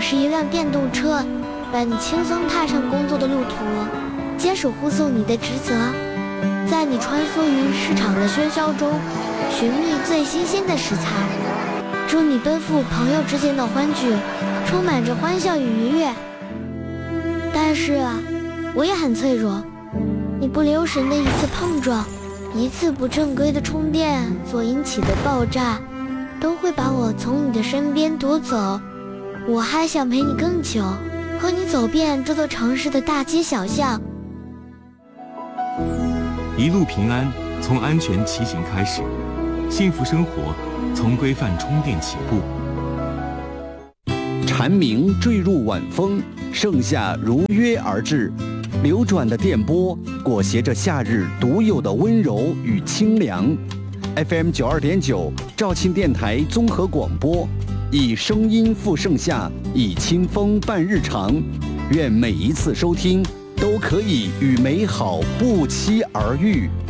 是一辆电动车，伴你轻松踏上工作的路途，接手护送你的职责，在你穿梭于市场的喧嚣中，寻觅最新鲜的食材。祝你奔赴朋友之间的欢聚，充满着欢笑与愉悦。但是我也很脆弱，你不留神的一次碰撞，一次不正规的充电所引起的爆炸，都会把我从你的身边夺走。我还想陪你更久，和你走遍这座城市的大街小巷。 一路平安，从安全骑行开始，幸福生活从规范充电起步。 蝉鸣坠入晚风，盛夏如约而至，流转的电波裹挟着夏日独有的温柔与清凉。FM 92.9肇庆电台综合广播，以声音赴盛夏，以清风伴日常。愿每一次收听都可以与美好不期而遇。